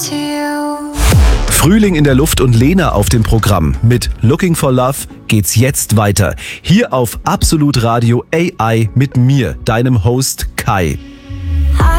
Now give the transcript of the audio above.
to you. Frühling in der Luft und Lena auf dem Programm. Mit Looking for Love geht's jetzt weiter. Hier auf Absolut Radio AI mit mir, deinem Host Kai.